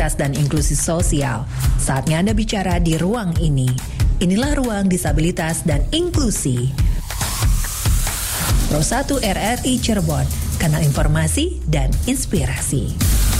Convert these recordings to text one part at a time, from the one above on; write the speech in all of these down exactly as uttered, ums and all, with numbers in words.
dan inklusi sosial. Saatnya Anda bicara di ruang ini. Inilah Ruang Disabilitas dan Inklusi. Pro satu R R I Cirebon, kanal informasi dan inspirasi.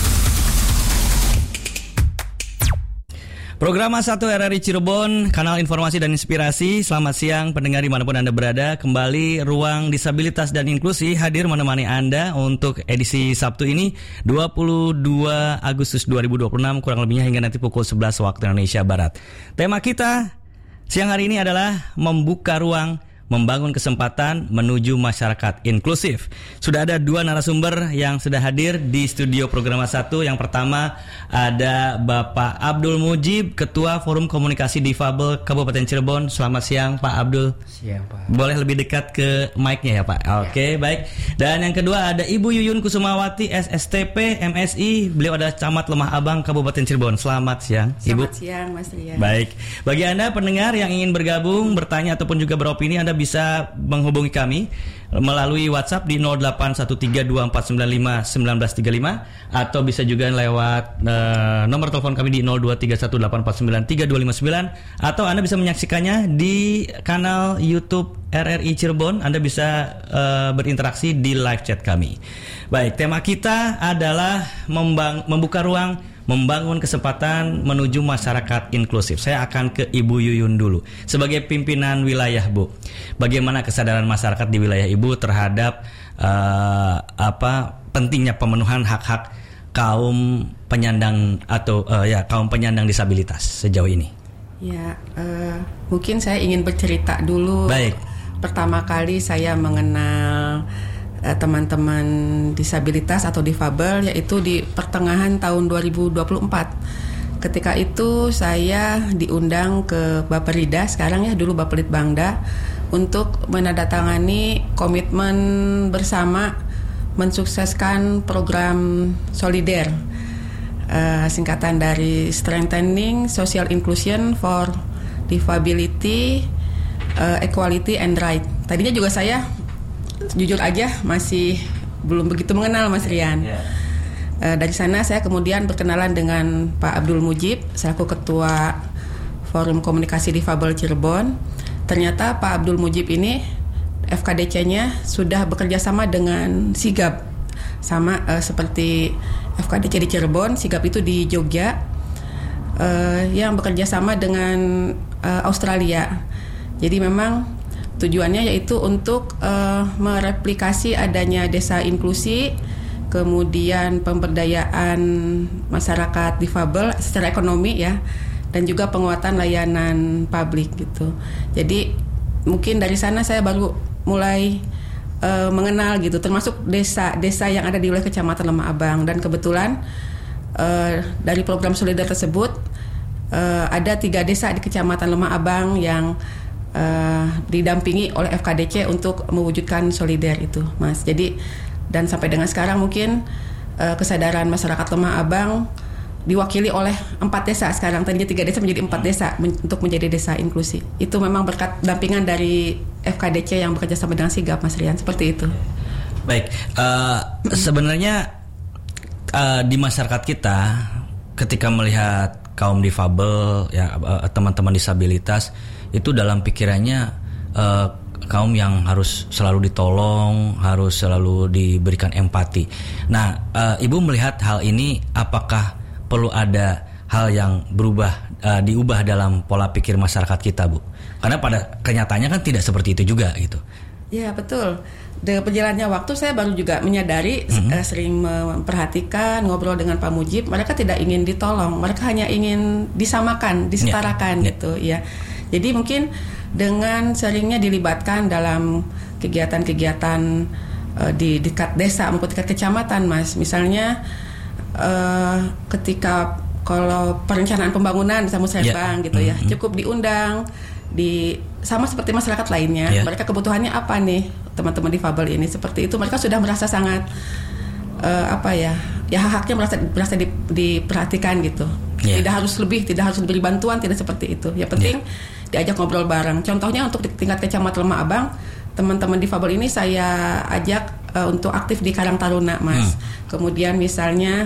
Program satu R R I Cirebon, kanal informasi dan inspirasi. Selamat siang pendengar dimanapun Anda berada. Kembali Ruang Disabilitas dan Inklusi hadir menemani Anda untuk edisi Sabtu ini dua puluh dua Agustus dua ribu dua puluh enam, kurang lebihnya hingga nanti pukul sebelas waktu Indonesia Barat. Tema kita siang hari ini adalah membuka ruang, membangun kesempatan menuju masyarakat inklusif. Sudah ada dua narasumber yang sudah hadir di studio program satu. Yang pertama ada Bapak Abdul Mujib, Ketua Forum Komunikasi Difabel Kabupaten Cirebon. Selamat siang Pak Abdul. Siang Pak. Boleh lebih dekat ke mic-nya ya Pak. Oke, okay, ya. Baik. Dan yang kedua ada Ibu Yuyun Kusumawati, S S T P, M S I. Beliau adalah Camat Lemah Abang Kabupaten Cirebon. Selamat siang Ibu. Selamat siang Mas Rian. Baik. Bagi Anda pendengar yang ingin bergabung, bertanya ataupun juga beropini, Anda bisa menghubungi kami melalui WhatsApp di nol delapan satu tiga dua empat sembilan lima satu sembilan tiga lima atau bisa juga lewat uh, nomor telepon kami di nol dua tiga satu delapan empat sembilan tiga dua lima sembilan, atau Anda bisa menyaksikannya di kanal YouTube R R I Cirebon. Anda bisa uh, berinteraksi di live chat kami. Baik, tema kita adalah membang- membuka ruang, membangun kesempatan menuju masyarakat inklusif. Saya akan ke Ibu Yuyun dulu. Sebagai pimpinan wilayah, Bu, bagaimana kesadaran masyarakat di wilayah Ibu terhadap uh, apa pentingnya pemenuhan hak-hak kaum penyandang atau uh, ya kaum penyandang disabilitas sejauh ini? Ya, uh, mungkin saya ingin bercerita dulu. Baik. Pertama kali saya mengenal uh, teman-teman disabilitas atau difabel yaitu di pertengahan tahun dua ribu dua puluh empat. Ketika itu saya diundang ke Bapperida, sekarang ya dulu Bapelitbangda, untuk menandatangani komitmen bersama mensukseskan program Solider, uh, singkatan dari Strengthening Social Inclusion for Disability, uh, Equality and Right. Tadinya juga saya jujur aja masih belum begitu mengenal Mas Rian. Yeah. Uh, dari sana saya kemudian berkenalan dengan Pak Abdul Mujib selaku Ketua Forum Komunikasi Difabel Cirebon. Ternyata Pak Abdul Mujib ini F K D C-nya sudah bekerja sama dengan Sigap, sama uh, seperti F K D C di Cirebon, Sigap itu di Jogja, uh, yang bekerja sama dengan uh, Australia. Jadi memang tujuannya yaitu untuk uh, mereplikasi adanya desa inklusi, kemudian pemberdayaan masyarakat difabel secara ekonomi ya, dan juga penguatan layanan publik gitu. Jadi mungkin dari sana saya baru mulai uh, mengenal gitu, termasuk desa-desa yang ada di wilayah Kecamatan Lemah Abang. Dan kebetulan uh, dari program Solider tersebut uh, ada tiga desa di Kecamatan Lemah Abang yang uh, didampingi oleh F K D C untuk mewujudkan Solider itu, Mas. Jadi dan sampai dengan sekarang mungkin uh, kesadaran masyarakat Lemah Abang diwakili oleh empat desa sekarang. Tadinya tiga desa menjadi empat desa men- untuk menjadi desa inklusi. Itu memang berkat dampingan dari F K D C yang bekerja sama dengan Sigap, Mas Rian, seperti itu. Baik, uh, sebenarnya uh, di masyarakat kita ketika melihat kaum difabel, ya uh, teman-teman disabilitas itu dalam pikirannya uh, kaum yang harus selalu ditolong, harus selalu diberikan empati. Nah, uh, Ibu melihat hal ini, apakah perlu ada hal yang berubah, uh, diubah dalam pola pikir masyarakat kita, Bu? Karena pada kenyataannya kan tidak seperti itu juga gitu. Ya, betul. Dengan berjalannya waktu saya baru juga menyadari, mm-hmm. uh, sering memperhatikan, ngobrol dengan Pak Mujib, mereka tidak ingin ditolong, mereka hanya ingin disamakan, disetarakan yeah. gitu ya. Jadi mungkin dengan seringnya dilibatkan dalam kegiatan-kegiatan uh, di dekat desa maupun dekat kecamatan, Mas. Misalnya uh, ketika kalau perencanaan pembangunan di Musrembang yeah. gitu ya, mm-hmm. cukup diundang di sama seperti masyarakat lainnya. Yeah. Mereka kebutuhannya apa nih, teman-teman difabel ini? Seperti itu, mereka sudah merasa sangat uh, apa ya? Ya hak-haknya merasa merasa di, diperhatikan gitu. Yeah. Tidak harus lebih, tidak harus diberi bantuan, tidak seperti itu. Yang penting yeah. diajak ngobrol bareng. Contohnya untuk di tingkat Kecamatan Lemah Abang, teman-teman difabel ini saya ajak uh, untuk aktif di Karang Taruna, Mas. Hmm. Kemudian misalnya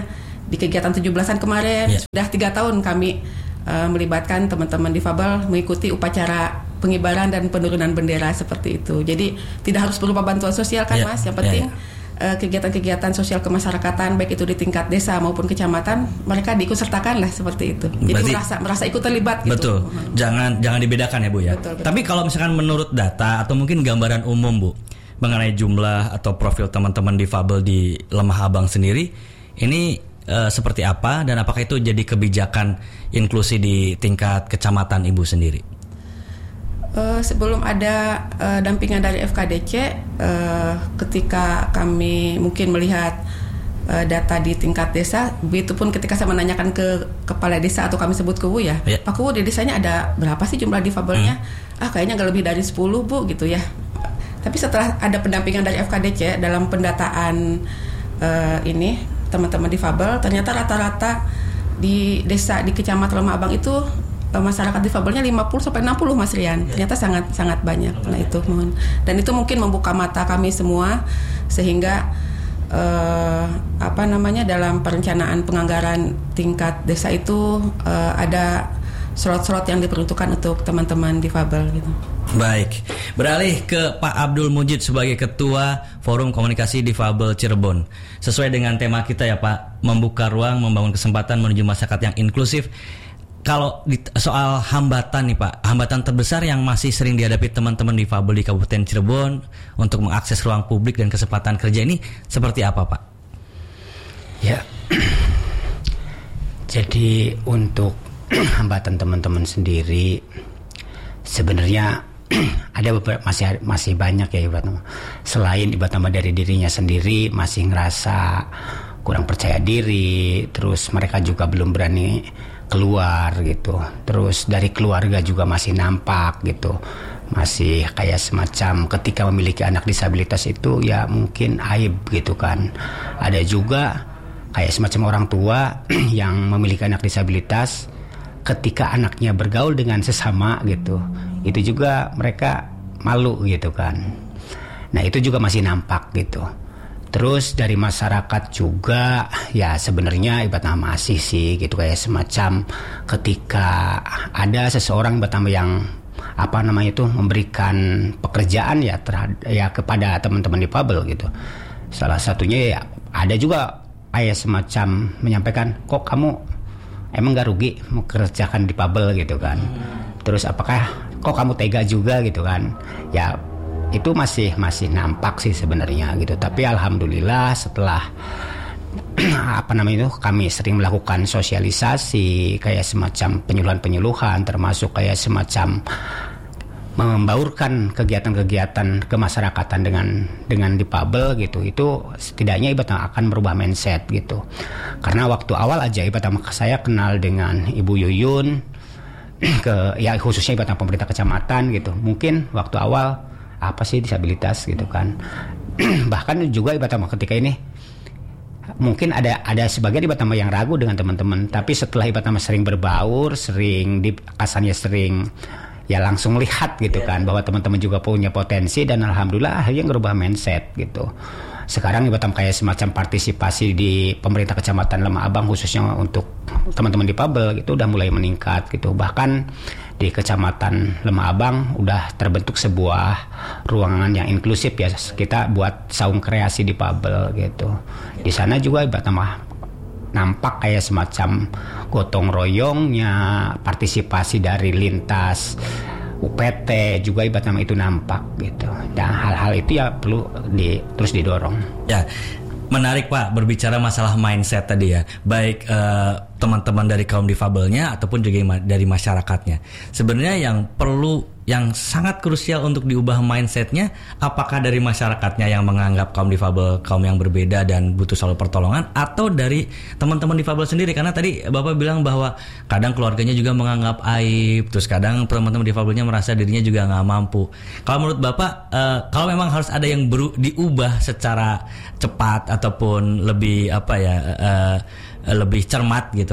di kegiatan tujuh belasan kemarin yeah. sudah tiga tahun kami uh, melibatkan teman-teman difabel mengikuti upacara pengibaran dan penurunan bendera seperti itu. Jadi tidak harus berupa bantuan sosial kan yeah. Mas, yang penting yeah, yeah. uh, kegiatan-kegiatan sosial kemasyarakatan baik itu di tingkat desa maupun kecamatan mereka diikutsertakan lah seperti itu. Jadi berarti, merasa merasa ikut terlibat gitu. Betul. Hmm. Jangan jangan dibedakan ya Bu ya. Betul, betul. Tapi kalau misalkan menurut data atau mungkin gambaran umum Bu mengenai jumlah atau profil teman-teman difabel di Lemah Abang sendiri ini uh, seperti apa dan apakah itu jadi kebijakan inklusi di tingkat kecamatan Ibu sendiri? Uh, sebelum ada uh, dampingan dari F K D C, uh, ketika kami mungkin melihat uh, data di tingkat desa, begitu pun ketika saya menanyakan ke kepala desa atau kami sebut ke Bu ya, yeah. Pak Kuwu di desanya ada berapa sih jumlah difabelnya? Hmm. Ah kayaknya nggak lebih dari sepuluh Bu gitu ya. Tapi setelah ada pendampingan dari F K D C dalam pendataan uh, ini teman-teman difabel, ternyata rata-rata di desa di kecamatan Lemah Abang itu uh, masyarakat difabelnya lima puluh sampai enam puluh Mas Rian. Ternyata sangat sangat banyak. Nah itu mohon. Dan itu mungkin membuka mata kami semua sehingga uh, apa namanya dalam perencanaan penganggaran tingkat desa itu uh, ada slot-slot yang diperuntukkan untuk teman-teman difabel gitu. Baik, beralih ke Pak Abdul Mujid sebagai Ketua Forum Komunikasi Difabel Cirebon. Sesuai dengan tema kita ya Pak, membuka ruang, membangun kesempatan menuju masyarakat yang inklusif. Kalau di, soal hambatan nih Pak, hambatan terbesar yang masih sering dihadapi teman-teman difabel di Kabupaten Cirebon untuk mengakses ruang publik dan kesempatan kerja ini seperti apa Pak? Ya, jadi untuk hambatan teman-teman sendiri sebenarnya ada beberapa, masih masih banyak ya Ibu. Selain Ibu tambah dari dirinya sendiri masih ngerasa kurang percaya diri, terus mereka juga belum berani keluar gitu. Terus dari keluarga juga masih nampak gitu. Masih kayak semacam ketika memiliki anak disabilitas itu ya mungkin aib gitu kan. Ada juga kayak semacam orang tua yang memiliki anak disabilitas ketika anaknya bergaul dengan sesama gitu, itu juga mereka malu gitu kan. Nah itu juga masih nampak gitu. Terus dari masyarakat juga ya sebenarnya ibaratnya masih sih gitu kayak semacam ketika ada seseorang ibaratnya yang apa namanya itu memberikan pekerjaan ya terhadap ya kepada teman-teman difabel gitu. Salah satunya ya ada juga kayak semacam menyampaikan kok kamu emang gak rugi mengerjakan difabel gitu kan. Terus apakah kok kamu tega juga gitu kan. Ya itu masih masih nampak sih sebenarnya gitu. Tapi alhamdulillah setelah apa namanya itu kami sering melakukan sosialisasi kayak semacam penyuluhan-penyuluhan termasuk kayak semacam membaurkan kegiatan-kegiatan kemasyarakatan dengan dengan difabel gitu, itu setidaknya ibaratnya akan merubah mindset gitu. Karena waktu awal aja ibaratnya saya kenal dengan Ibu Yuyun ke ya khususnya ibaratnya pemerintah kecamatan gitu. Mungkin waktu awal apa sih disabilitas gitu kan. Bahkan juga ibaratnya ketika ini mungkin ada ada sebagian ibaratnya yang ragu dengan teman-teman, tapi setelah ibaratnya sering berbaur, sering di kasannya sering ya langsung lihat gitu kan bahwa teman-teman juga punya potensi dan alhamdulillah akhirnya ngerubah mindset gitu. Sekarang ibaratnya kayak semacam partisipasi di pemerintah kecamatan Lemah Abang khususnya untuk teman-teman difabel itu udah mulai meningkat gitu. Bahkan di kecamatan Lemah Abang udah terbentuk sebuah ruangan yang inklusif ya, kita buat saung kreasi difabel gitu. Di sana juga ibaratnya nampak kayak semacam gotong royongnya, partisipasi dari lintas U P T juga ibaratnya itu nampak gitu. Dan hal-hal itu ya perlu di, terus didorong. Ya, menarik Pak berbicara masalah mindset tadi ya, baik uh, teman-teman dari kaum difabelnya ataupun juga dari masyarakatnya. Sebenarnya yang perlu yang sangat krusial untuk diubah mindsetnya, apakah dari masyarakatnya yang menganggap kaum difabel kaum yang berbeda dan butuh selalu pertolongan, atau dari teman-teman difabel sendiri? Karena tadi Bapak bilang bahwa kadang keluarganya juga menganggap aib, terus kadang teman-teman difabelnya merasa dirinya juga nggak mampu. Kalau menurut Bapak, uh, kalau memang harus ada yang beru- diubah secara cepat ataupun lebih apa ya, uh, lebih cermat gitu,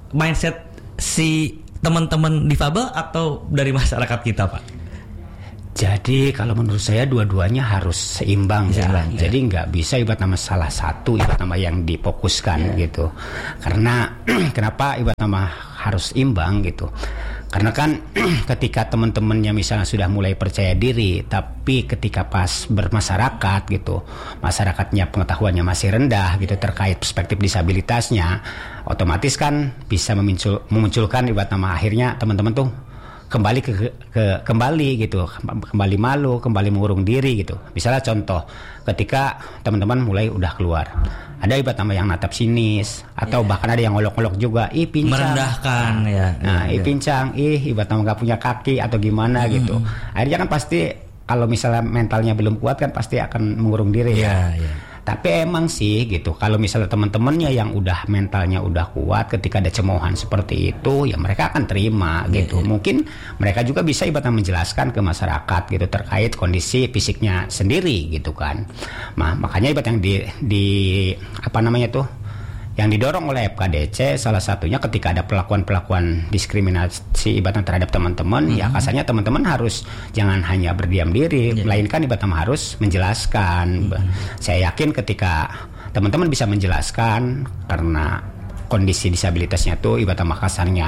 mindset si teman-teman difabel atau dari masyarakat kita Pak? Jadi kalau menurut saya dua-duanya harus seimbang, seimbang ya. Jadi nggak bisa ibarat nama salah satu ibarat nama yang difokuskan yeah. gitu. Karena kenapa ibarat nama harus imbang gitu? Karena kan ketika teman-temannya misalnya sudah mulai percaya diri, tapi ketika pas bermasyarakat gitu, masyarakatnya pengetahuannya masih rendah gitu terkait perspektif disabilitasnya, otomatis kan bisa memuncul, memunculkan ibarat nama akhirnya teman-teman tuh kembali ke, ke kembali gitu, kembali malu, kembali mengurung diri gitu. Misalnya contoh, ketika teman-teman mulai udah keluar, ada ibarat nama yang natap sinis, atau yeah. bahkan ada yang ngolok-ngolok juga, ih pincang, merendahkan ya. Nah, yeah. ih pincang, ih ibarat nama nggak punya kaki atau gimana mm-hmm. gitu. Akhirnya kan pasti kalau misalnya mentalnya belum kuat kan pasti akan mengurung diri yeah, ya. Yeah. Tapi emang sih gitu, kalau misalnya teman-temannya yang udah mentalnya udah kuat, ketika ada cemoohan seperti itu, ya mereka akan terima gitu. Yeah, yeah. Mungkin mereka juga bisa ibaratnya menjelaskan ke masyarakat gitu terkait kondisi fisiknya sendiri gitu kan. Nah, makanya ibarat yang di, di apa namanya tuh, yang didorong oleh F K D C salah satunya ketika ada pelakuan-pelakuan diskriminasi ibaratnya terhadap teman-teman, mm-hmm. ya kasarnya teman-teman harus jangan hanya berdiam diri, yeah. melainkan ibaratnya harus menjelaskan. Mm-hmm. Saya yakin ketika teman-teman bisa menjelaskan karena kondisi disabilitasnya tuh ibaratnya kasarnya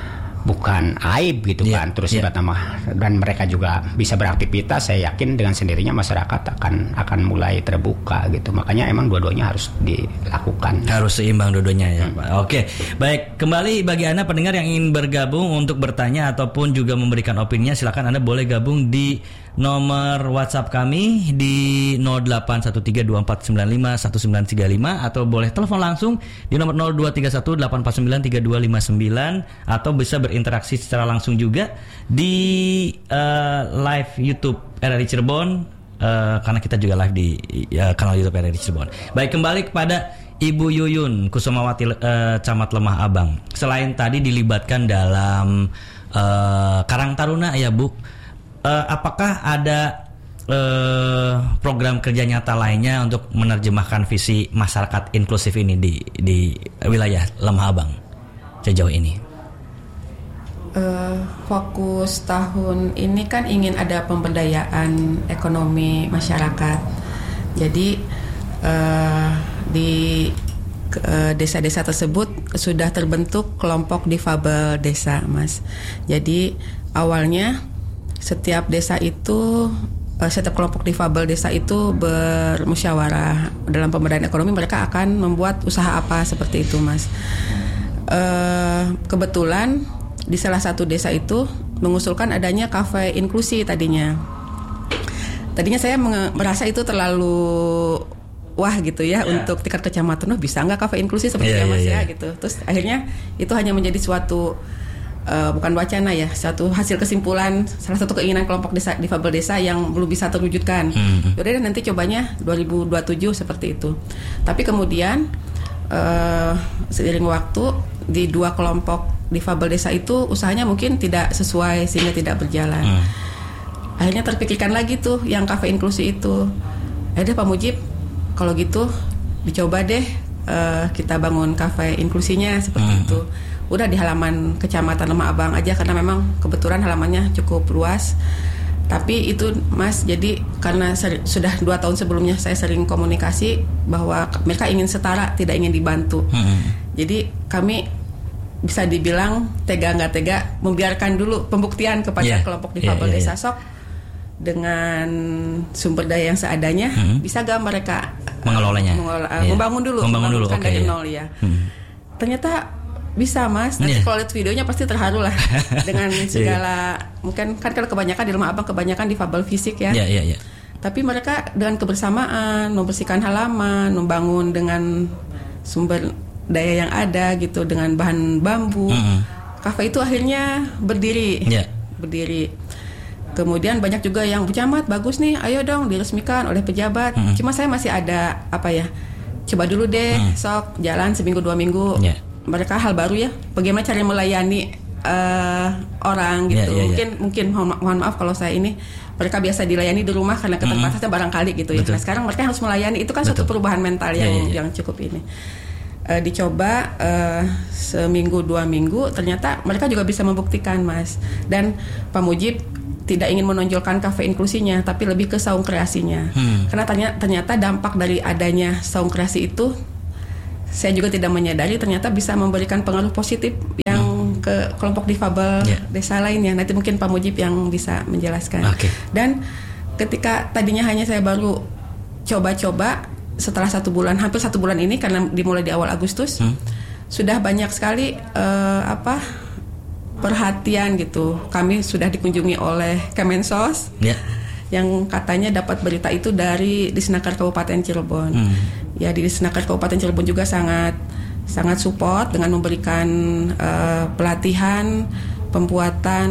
bukan aib gitu yeah, kan, terus yeah. ibarat nama dan mereka juga bisa beraktivitas, saya yakin dengan sendirinya masyarakat akan akan mulai terbuka gitu. Makanya emang dua-duanya harus dilakukan. Harus seimbang dua-duanya ya, hmm. Pak. Oke, baik. Kembali bagi Anda pendengar yang ingin bergabung untuk bertanya ataupun juga memberikan opininya, silakan Anda boleh gabung di nomor WhatsApp kami di nol delapan satu tiga dua empat sembilan lima satu sembilan tiga lima atau boleh telepon langsung di nomor nol dua tiga satu delapan empat sembilan tiga dua lima sembilan atau bisa berinteraksi secara langsung juga di uh, live YouTube R R I Cirebon uh, karena kita juga live di uh, kanal YouTube R R I Cirebon. Baik, kembali kepada Ibu Yuyun Kusumawati uh, Camat Lemah Abang. Selain tadi dilibatkan dalam uh, Karang Taruna ya Bu, uh, apakah ada uh, program kerja nyata lainnya untuk menerjemahkan visi masyarakat inklusif ini di di wilayah Lemah Abang sejauh ini? Uh, fokus tahun ini kan ingin ada pemberdayaan ekonomi masyarakat. Jadi uh, di uh, desa-desa tersebut sudah terbentuk kelompok difabel desa, Mas. Jadi awalnya setiap desa itu uh, setiap kelompok difabel desa itu bermusyawarah dalam pemberdayaan ekonomi, mereka akan membuat usaha apa seperti itu, Mas. Uh, kebetulan di salah satu desa itu mengusulkan adanya kafe inklusi tadinya. Tadinya saya menge- merasa itu terlalu wah gitu ya, yeah. untuk tingkat kecamatan, oh bisa nggak kafe inklusi seperti yeah, Mas yeah, ya yeah. gitu. Terus akhirnya itu hanya menjadi suatu uh, bukan wacana ya, suatu hasil kesimpulan salah satu keinginan kelompok desa difabel desa yang belum bisa terwujudkan. Mm-hmm. Yaudah nanti cobanya dua ribu dua puluh tujuh seperti itu. Tapi kemudian uh, seiring waktu di dua kelompok difabel desa itu usahanya mungkin tidak sesuai sehingga tidak berjalan. Hmm. Akhirnya terpikirkan lagi tuh yang kafe inklusi itu. Akhirnya Pak Mujib, kalau gitu dicoba deh uh, kita bangun kafe inklusinya seperti hmm. itu. Udah di halaman Kecamatan Lemah Abang aja karena memang kebetulan halamannya cukup luas. Tapi itu Mas, jadi karena seri, sudah dua tahun sebelumnya saya sering komunikasi bahwa mereka ingin setara, tidak ingin dibantu. Hmm. Jadi kami bisa dibilang tega nggak tega membiarkan dulu pembuktian kepada yeah. kelompok difabel yeah, yeah, desa. Sok dengan sumber daya yang seadanya, mm-hmm. bisa gak mereka mengelolanya, mengelola, yeah. membangun dulu, membangun dulu, okay, dari yeah. nol ya. Mm-hmm. Ternyata bisa Mas. Nanti yeah. kalau lihat videonya pasti terharu lah dengan segala yeah. mungkin kan kalau kebanyakan di Lemah Abang kebanyakan difabel fisik ya. Yeah, yeah, yeah. Tapi mereka dengan kebersamaan membersihkan halaman, membangun dengan sumber daya yang ada gitu dengan bahan bambu. Mm-hmm. Kafe itu akhirnya berdiri, yeah. berdiri. Kemudian banyak juga yang camat bagus nih, ayo dong diresmikan oleh pejabat. Mm-hmm. Cuma saya masih ada apa ya? Coba dulu deh, mm. sok jalan seminggu dua minggu. Yeah. Mereka hal baru ya. Bagaimana cara melayani uh, orang gitu? Yeah, yeah, mungkin yeah. mungkin mohon, mohon maaf kalau saya ini mereka biasa dilayani di rumah karena keterbatasannya mm-hmm. barangkali gitu ya. Betul. Nah sekarang mereka harus melayani, itu kan Betul. Suatu perubahan mental yang yeah, yeah, yeah. yang cukup ini. Uh, dicoba uh, seminggu dua minggu ternyata mereka juga bisa membuktikan Mas. Dan Pak Mujib tidak ingin menonjolkan kafe inklusinya, tapi lebih ke saung kreasinya. Hmm. Karena ternyata, ternyata dampak dari adanya saung kreasi itu, saya juga tidak menyadari ternyata bisa memberikan pengaruh positif yang hmm. ke kelompok difabel yeah. desa lainnya. Nanti mungkin Pak Mujib yang bisa menjelaskan. Okay. Dan ketika tadinya hanya saya baru coba-coba, setelah satu bulan, hampir satu bulan ini karena dimulai di awal Agustus, hmm. sudah banyak sekali uh, apa? perhatian gitu. Kami sudah dikunjungi oleh Kemensos yeah. yang katanya dapat berita itu dari Disnaker Kabupaten Cirebon. Hmm. Ya, di Disnaker Kabupaten Cirebon juga sangat sangat support dengan memberikan uh, pelatihan pembuatan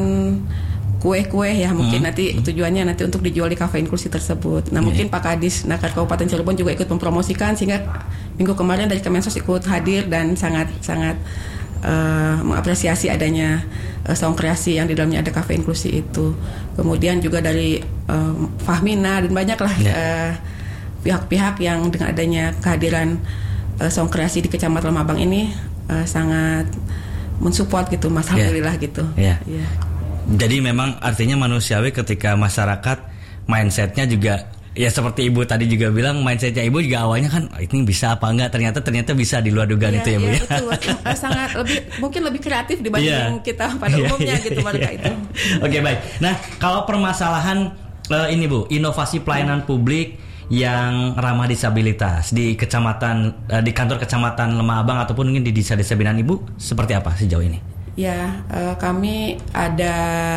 kue-kue ya, mungkin hmm. nanti tujuannya nanti untuk dijual di kafe inklusi tersebut. Nah, yeah. mungkin Pak Kadis Naker Kabupaten Cirebon juga ikut mempromosikan, sehingga minggu kemarin dari Kemensos ikut hadir dan sangat sangat Uh, mengapresiasi adanya uh, saung kreasi yang di dalamnya ada kafe inklusi itu. Kemudian juga dari uh, Fahmina dan banyaklah yeah. uh, pihak-pihak yang dengan adanya kehadiran uh, saung kreasi di Kecamatan Lemabang ini uh, sangat mensupport gitu, Mas. Alhamdulillah yeah. gitu. Yeah. Yeah. Jadi memang artinya manusiawi ketika masyarakat mindsetnya juga ya seperti Ibu tadi juga bilang, mindsetnya Ibu juga awalnya kan ini bisa apa enggak, ternyata ternyata bisa di luar dugaan ya, itu ya Bu. Iya betul, sangat lebih mungkin lebih kreatif dibanding yeah. kita pada yeah, umumnya yeah, gitu yeah, mereka yeah. itu. Oke okay, baik. Nah kalau permasalahan uh, ini Bu, inovasi pelayanan hmm. publik yang ramah disabilitas di kecamatan uh, di kantor kecamatan Lemah Abang ataupun mungkin di desa-desa binaan Ibu seperti apa sejauh ini? Ya uh, kami ada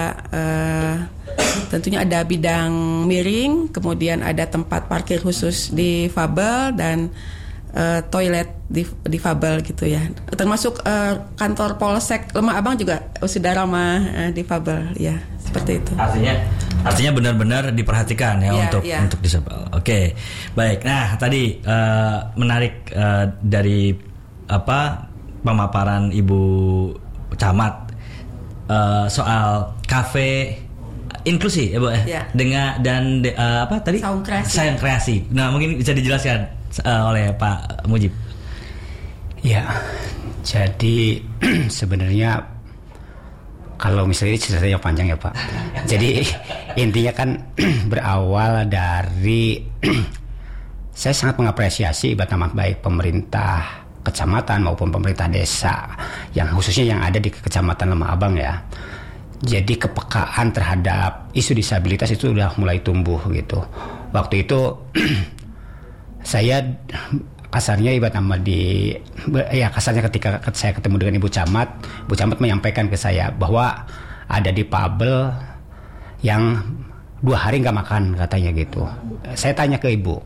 uh, tentunya ada bidang miring, kemudian ada tempat parkir khusus difabel dan uh, toilet difabel gitu ya. Termasuk uh, kantor Polsek Lemah Abang juga sudah ramah uh, difabel ya, seperti itu. Artinya artinya benar-benar diperhatikan ya, ya untuk ya. untuk disabel. Oke. Baik. Nah, tadi uh, menarik uh, dari apa pemaparan Ibu Camat uh, soal kafe inklusi ya Bu ya. Dengan dan de, uh, apa tadi saung kreasi. Saung kreasi. Nah mungkin bisa dijelaskan uh, oleh Pak Mujib. Ya, jadi sebenarnya kalau misalnya ceritanya panjang ya Pak. Jadi intinya kan berawal dari saya sangat mengapresiasi nama baik pemerintah kecamatan maupun pemerintah desa yang khususnya yang ada di Kecamatan Lemah Abang ya. Jadi kepekaan terhadap isu disabilitas itu udah mulai tumbuh gitu. Waktu itu saya kasarnya ibarat nama di ya kasarnya ketika saya ketemu dengan Ibu Camat, Ibu Camat menyampaikan ke saya bahwa ada di Pabel yang dua hari nggak makan katanya gitu. Saya tanya ke Ibu,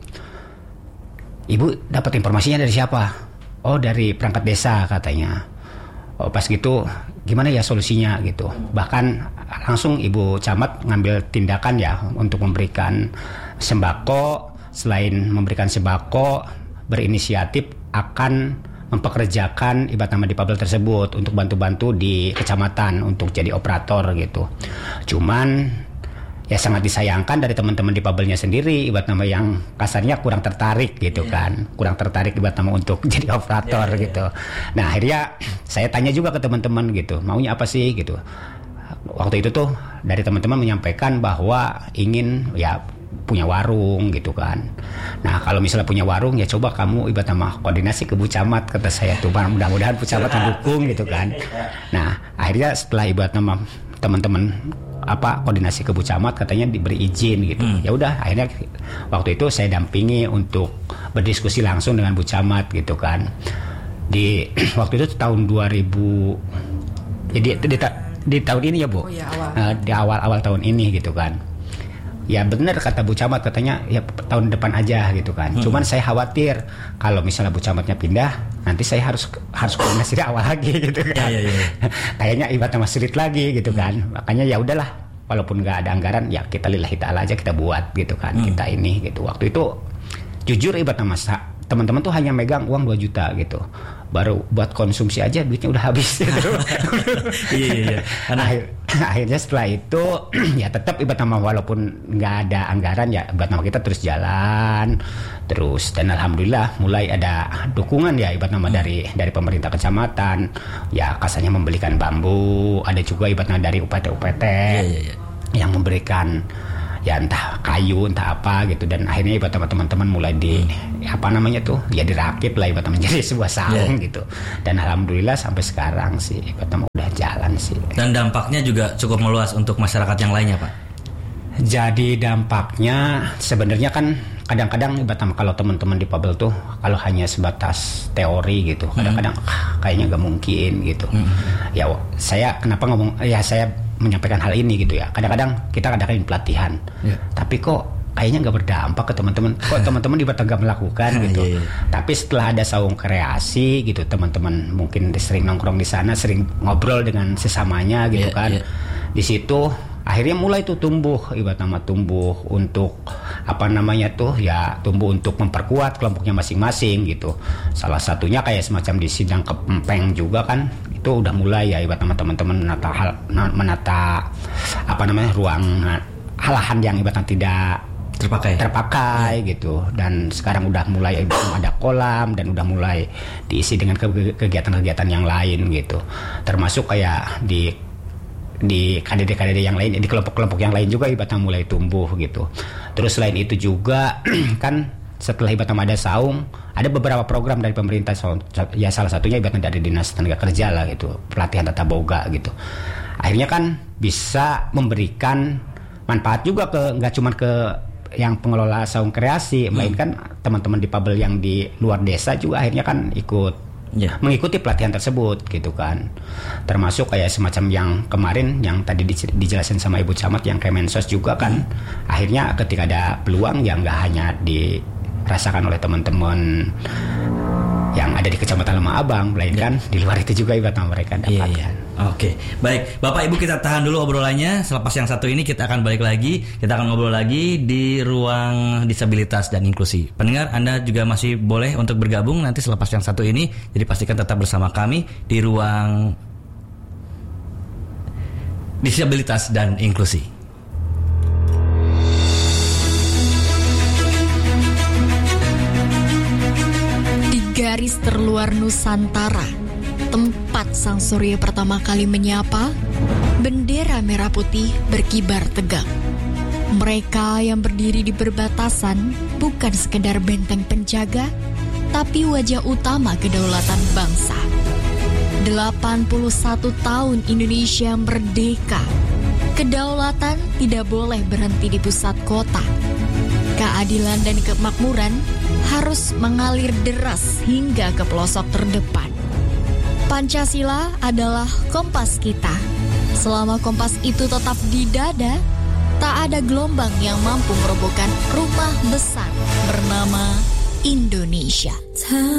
Ibu dapat informasinya dari siapa? Oh dari perangkat desa katanya. Oh pas gitu gimana ya solusinya gitu. Bahkan langsung Ibu Camat ngambil tindakan ya untuk memberikan sembako. Selain memberikan sembako, berinisiatif akan mempekerjakan ibarat nama di Pabel tersebut untuk bantu-bantu di kecamatan untuk jadi operator gitu. Cuman ya sangat disayangkan dari teman-teman di Pabelnya sendiri ibarat nama yang kasarnya kurang tertarik gitu yeah. kan. Kurang tertarik ibarat nama untuk jadi operator yeah, yeah, gitu. Yeah. Nah akhirnya saya tanya juga ke teman-teman gitu, maunya apa sih gitu. Waktu itu tuh dari teman-teman menyampaikan bahwa ingin ya punya warung gitu kan. Nah kalau misalnya punya warung ya coba kamu ibarat nama koordinasi ke Bu Camat kata saya tuh, mudah-mudahan Bu Camat mendukung gitu kan. Nah akhirnya setelah ibarat nama teman-teman apa koordinasi ke Bu Camat katanya diberi izin gitu. Hmm. Ya udah akhirnya waktu itu saya dampingi untuk berdiskusi langsung dengan Bu Camat gitu kan. Di waktu itu tahun dua ribu jadi di, di, di tahun ini ya Bu. Oh, ya, awal. Uh, di awal-awal tahun ini gitu kan. Ya benar kata Bu Camat katanya ya tahun depan aja gitu kan. Hmm. Cuman saya khawatir kalau misalnya Bu Camatnya pindah nanti saya harus harus koordinasi dari awal lagi gitu kan. Ya, ya, ya. Kayaknya ibaratnya masih sulit lagi gitu kan. Hmm. Makanya ya udahlah walaupun nggak ada anggaran ya kita lillahi ta'ala aja kita buat gitu kan. Hmm. Kita ini gitu. Waktu itu jujur ibaratnya masa teman-teman tuh hanya megang uang dua juta gitu. Baru buat konsumsi aja duitnya udah habis gitu. Iya iya. Akhir, akhirnya setelah itu ya tetap ibarat nama walaupun nggak ada anggaran ya ibarat nama kita terus jalan terus dan alhamdulillah mulai ada dukungan ya ibarat nama hmm. dari dari pemerintah kecamatan ya kasarnya membelikan bambu, ada juga ibarat nama dari U P T U P T. Iya iya iya. yang memberikan ya entah kayu entah apa gitu, dan akhirnya ibarat teman-teman mulai di apa namanya tuh ya dirakit lah ibarat menjadi sebuah saung yeah. gitu, dan alhamdulillah sampai sekarang sih ibarat udah jalan sih. Dan dampaknya juga cukup meluas untuk masyarakat yang lainnya, Pak. Jadi dampaknya sebenarnya kan kadang-kadang ibarat kalau teman-teman di Pabel tuh kalau hanya sebatas teori gitu, kadang-kadang ah, kayaknya gak mungkin gitu. Hmm. Ya saya kenapa ngomong ya saya menyampaikan hal ini gitu ya. Kadang-kadang kita kadang-kadang pelatihan, yeah. tapi kok kayaknya nggak berdampak ke teman-teman. Kok teman-teman di Batam nggak melakukan gitu. yeah, yeah. Tapi setelah ada saung kreasi gitu, teman-teman mungkin sering nongkrong di sana, sering ngobrol dengan sesamanya gitu yeah, kan. Yeah. Di situ akhirnya mulai tuh tumbuh, ibarat nama tumbuh untuk apa namanya tuh ya tumbuh untuk memperkuat kelompoknya masing-masing gitu. Salah satunya kayak semacam di Sidang Kempeng juga kan, itu udah mulai ya ibarat nama teman-teman menata hal, menata apa namanya ruang lahan yang ibarat tidak terpakai terpakai gitu, dan sekarang udah mulai ada kolam dan udah mulai diisi dengan kegiatan-kegiatan yang lain gitu, termasuk kayak di di K D D K D D yang lain, di kelompok-kelompok yang lain juga ibaratnya mulai tumbuh gitu. Terus selain itu juga kan setelah ibaratnya ada saung, ada beberapa program dari pemerintah, ya salah satunya ibaratnya dari Dinas Tenaga Kerja lah gitu, pelatihan tata boga gitu. Akhirnya kan bisa memberikan manfaat juga ke nggak cuma ke yang pengelola saung kreasi, hmm. melainkan teman-teman di Pabel yang di luar desa juga akhirnya kan ikut Yeah. mengikuti pelatihan tersebut gitu kan, termasuk kayak semacam yang kemarin yang tadi dijelasin sama Ibu Camat yang Kemensos juga kan, hmm. akhirnya ketika ada peluang yang nggak hanya dirasakan oleh teman-teman yang ada di Kecamatan Lemah Abang, melainkan yeah. di luar itu juga ibarat mereka dapatkan. Yeah, yeah. Oke, okay. Baik Bapak Ibu, kita tahan dulu obrolannya. Selepas yang satu ini kita akan balik lagi, kita akan ngobrol lagi di ruang disabilitas dan inklusi. Pendengar, Anda juga masih boleh untuk bergabung nanti selepas yang satu ini. Jadi pastikan tetap bersama kami di ruang disabilitas dan inklusi. Di garis terluar Nusantara, tempat Sang Surya pertama kali menyapa, bendera merah putih berkibar tegak. Mereka yang berdiri di perbatasan bukan sekedar benteng penjaga, tapi wajah utama kedaulatan bangsa. delapan puluh satu tahun Indonesia merdeka. Kedaulatan tidak boleh berhenti di pusat kota. Keadilan dan kemakmuran harus mengalir deras hingga ke pelosok terdepan. Pancasila adalah kompas kita. Selama kompas itu tetap di dada, tak ada gelombang yang mampu merobohkan rumah besar bernama Indonesia.